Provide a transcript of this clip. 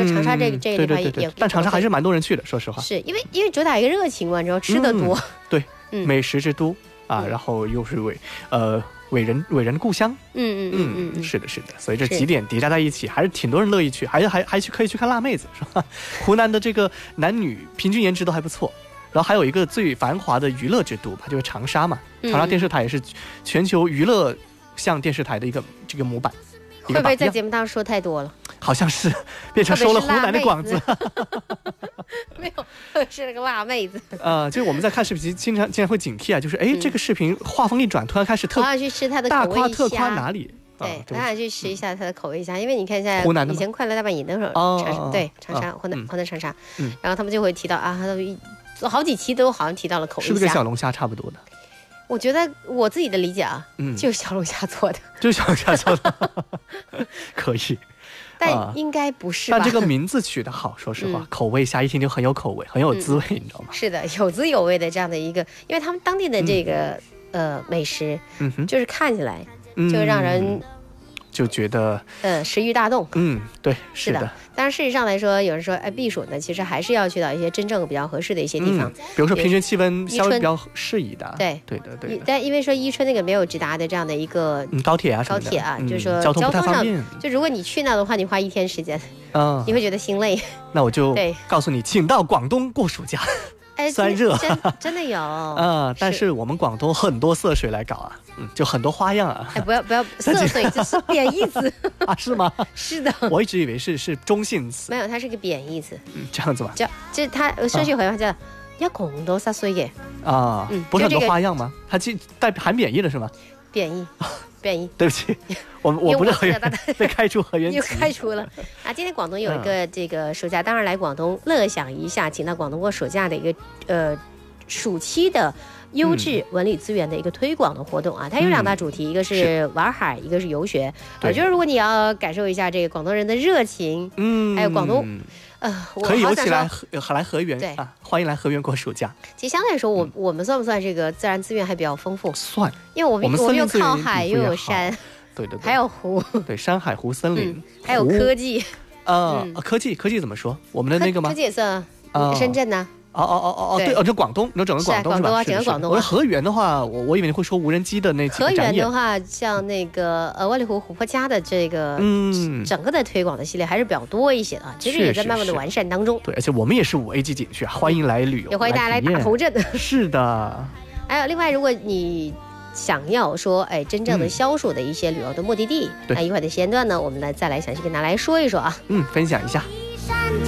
长沙这个地方也， 但长沙还是蛮多人去的，说实话。 是因为主打一个热情嘛，你知道吃的多。 对，美食之都啊，然后又是伟人故乡。是的，所以这几点叠加在一起，还是挺多人乐意去，还可以去看辣妹子，是吧？湖南的这个男女平均颜值都还不错。然后还有一个最繁华的娱乐之都吧，就是长沙嘛。长沙电视台也是全球娱乐向电视台的一这个模板。 会不会在节目当中说太多了？ 好像是变成收了湖南的广子。 没有，是那个辣妹子。 就是我们在看视频经常会警惕啊，就是这个视频画风一转，突然开始我想去吃它的口味大夸特夸哪里？ 对，我想去吃一下它的口味一下，因为你看一下湖南的以前快乐大本营的时候，对，长沙湖南长沙，然后他们就会提到啊，他都好几期都好像提到了口味虾， 是不是跟小龙虾差不多的？ 我觉得我自己的理解啊，就是小龙虾做的， 就是小龙虾做的，可以。 但应该不是吧？ 但这个名字取得好，说实话，口味虾一听就很有口味，很有滋味，你知道吗？ 是的，有滋有味的这样的一个，因为他们当地的这个美食，就是看起来就让人就觉得食欲大动。 对， 是的。当然事实上来说，有人说避暑呢，其实还是要去到一些真正比较合适的一些地方， 比如说平均气温稍微比较适宜的。 对。但因为说伊春那个没有直达的这样的一个高铁啊， 就是说交通不太方便。 就如果你去那的话，你花1天时间，你会觉得心累。 那我就告诉你，请到广东过暑假。虽然热， 真的有但是我们广东很多色水来搞啊，就很多花样啊。 不要色水，这是贬义词啊？是吗？ 是的， 我一直以为是中性词。 没有，它是个贬义词。 这样子吧。 这它说句回话叫要广东色水嘅不是很多花样吗？它含贬义的是吗？ 贬义。 对不起，我不是河源，被开除河源籍， 又开除了啊！今天广东有一个这个暑假，当然来广东乐享一下，请到广东过暑假的一个暑期的优质文旅资源的一个推广的活动啊。它有2大主题，一个是玩海，一个是游学。我觉得如果你要感受一下这个广东人的热情，还有广东。 可以游起来河源，对啊，欢迎来河源过暑假。 其实相对来说，我们算不算这个自然资源还比较丰富？ 算， 因为我们又靠海，又有山， 对， 还有湖， 对，山海湖森林， 还有科技。 科技怎么说？我们的那个吗？ 科技也算深圳呢。 对，这广东，整个广东是吧？ 整个广东。 我说河源的话，我以为你会说无人机的那几个展演。 河源的话，像那个万里湖琥珀家的这个整个的推广的系列还是比较多一些的，其实也在慢慢的完善当中。 对，而且我们也是5A级景区，欢迎来旅游， 也欢迎大家来打头阵。 是的。 还有另外，如果你想要说真正的消暑的一些旅游的目的地，那一会儿的时间段呢，我们再来详细跟大家来说一说啊。 分享一下。